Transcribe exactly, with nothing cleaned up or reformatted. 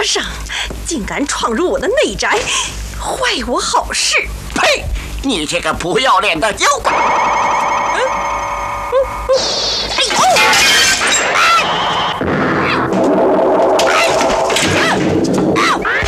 生，竟敢闯入我的内宅，坏我好事！ 呸！你这个不要脸的妖怪！ 嗯